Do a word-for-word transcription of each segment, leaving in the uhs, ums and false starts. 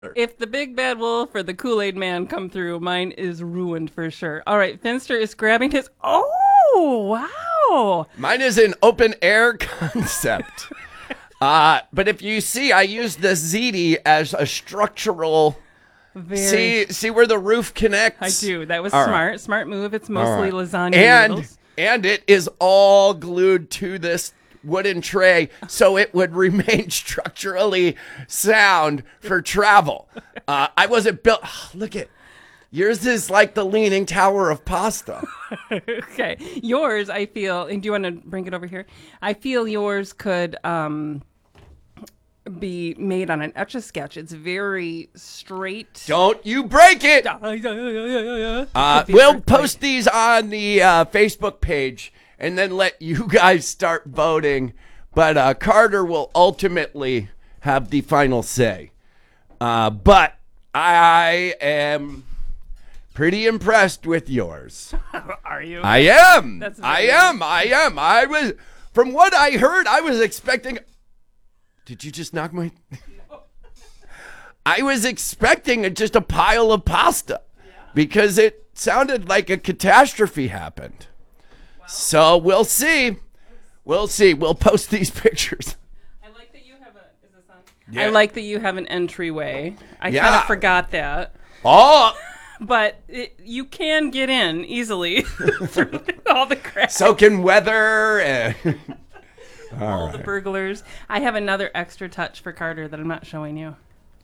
If the big bad wolf or the Kool-Aid man come through, mine is ruined for sure. All right, Finster is grabbing his... Oh, wow. Mine is an open air concept. uh, but if you see, I use the Z D as a structural... Very... See see where the roof connects? I do. That was all smart. Right. Smart move. It's mostly right. lasagna and, noodles. And it is all glued to this wooden tray so it would remain structurally sound for travel. Uh, I wasn't built. Oh, look at yours is like the Leaning Tower of pasta. Okay. Yours, I feel, and do you want to bring it over here? I feel yours could um, be made on an Etch-a-Sketch. It's very straight. Don't you break it. Uh, we'll post these on the uh, Facebook page and then let you guys start voting. But uh, Carter will ultimately have the final say. Uh, but I am pretty impressed with yours. Are you? I am. That's I am. I am. I was, from what I heard, I was expecting. Did you just knock my? No. I was expecting just a pile of pasta yeah. because it sounded like a catastrophe happened. Wow. So we'll see. We'll see. We'll post these pictures. I like that you have a. Is this on? Yeah. I like that you have an entryway. I yeah. kind of forgot that. Oh. But it, you can get in easily through all the cracks. So can weather. And all, all right. the burglars. I have another extra touch for Carter that I'm not showing you.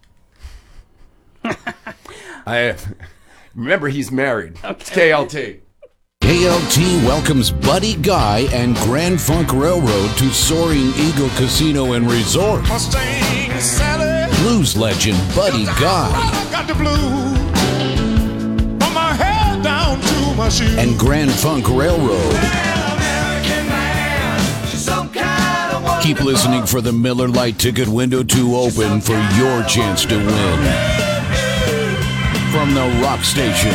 I remember he's married. Okay. It's K L T. K L T welcomes Buddy Guy and Grand Funk Railroad to Soaring Eagle Casino and Resort. Mustang Sally. Blues legend Buddy Guy. Got the blues from my head down to my shoes. And Grand Funk Railroad. Keep listening for the Miller Lite ticket window to open for your chance to win. From the rock station,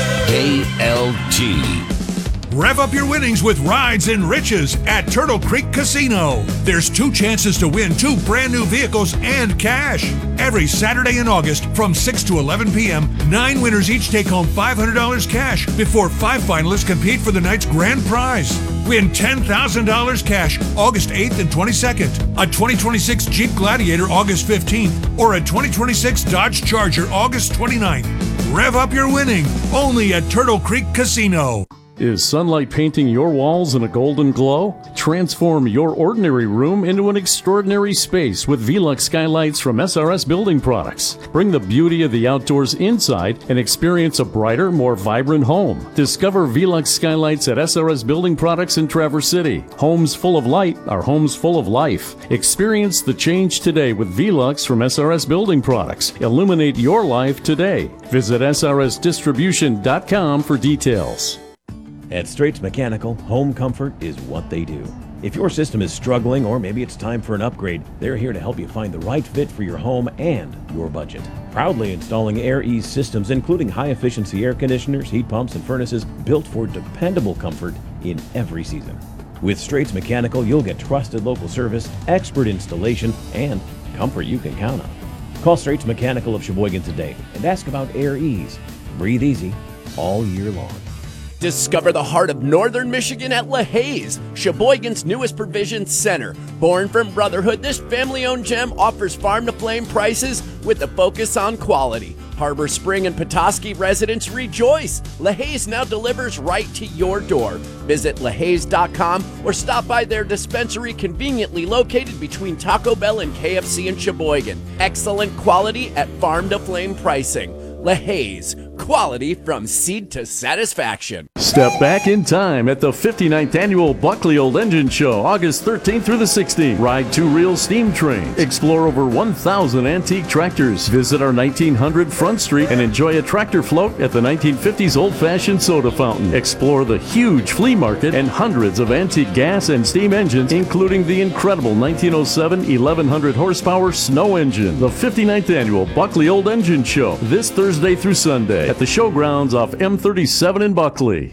K L T. Rev up your winnings with Rides and Riches at Turtle Creek Casino. There's two chances to win two brand new vehicles and cash. Every Saturday in August from six to eleven p.m., nine winners each take home five hundred dollars cash before five finalists compete for the night's grand prize. Win ten thousand dollars cash August eighth and twenty-second, a twenty twenty-six Jeep Gladiator August fifteenth, or a twenty twenty-six Dodge Charger August twenty-ninth. Rev up your winning only at Turtle Creek Casino. Is sunlight painting your walls in a golden glow? Transform your ordinary room into an extraordinary space with Velux skylights from S R S Building Products. Bring the beauty of the outdoors inside and experience a brighter, more vibrant home. Discover Velux skylights at S R S Building Products in Traverse City. Homes full of light are homes full of life. Experience the change today with Velux from S R S Building Products. Illuminate your life today. Visit S R S distribution dot com for details. At Straits Mechanical, home comfort is what they do. If your system is struggling or maybe it's time for an upgrade, they're here to help you find the right fit for your home and your budget. Proudly installing Air Ease systems, including high-efficiency air conditioners, heat pumps, and furnaces built for dependable comfort in every season. With Straits Mechanical, you'll get trusted local service, expert installation, and comfort you can count on. Call Straits Mechanical of Sheboygan today and ask about Air Ease. Breathe easy all year long. Discover the heart of northern Michigan at LaHaye's, Sheboygan's newest provision center. Born from brotherhood, this family-owned gem offers farm-to-flame prices with a focus on quality. Harbor Spring and Petoskey residents rejoice. LaHaye's now delivers right to your door. Visit LaHaye's dot com or stop by their dispensary conveniently located between Taco Bell and K F C in Sheboygan. Excellent quality at farm-to-flame pricing. LaHaye's, quality from seed to satisfaction. Step back in time at the fifty-ninth Annual Buckley Old Engine Show, August thirteenth through the sixteenth. Ride two real steam trains. Explore over one thousand antique tractors. Visit our nineteen hundred Front Street and enjoy a tractor float at the nineteen fifties old-fashioned soda fountain. Explore the huge flea market and hundreds of antique gas and steam engines, including the incredible nineteen oh seven eleven hundred horsepower snow engine. The fifty-ninth Annual Buckley Old Engine Show, this Thursday through Sunday at the showgrounds off M thirty-seven in Buckley.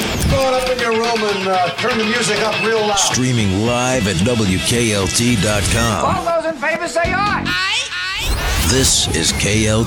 Go up in your room and uh, turn the music up real loud. Streaming live at W K L T dot com. All those in favor say aye. Aye. Aye. This is K L